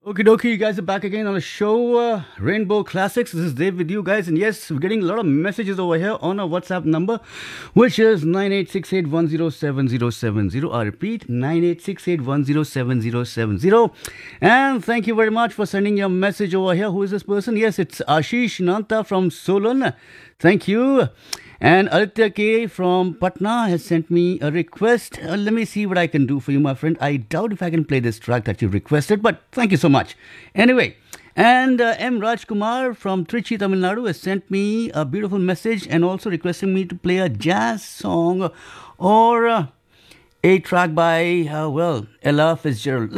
Okie dokie, you guys are back again on the show, Rainbow Classics. This is Dave with you guys, and yes, we're getting a lot of messages over here on our WhatsApp number, which is 9868107070. I repeat, 9868107070. And thank you very much for sending your message over here. Who is this person? Yes, it's Ashish Nanta from Solon. Thank you. And Aditya K from Patna has sent me a request. Let me see what I can do for you, my friend. I doubt if I can play this track that you requested, but thank you so much. Anyway, and M. Rajkumar from Trichy, Tamil Nadu has sent me a beautiful message and also requesting me to play a jazz song or a track by, Ella Fitzgerald.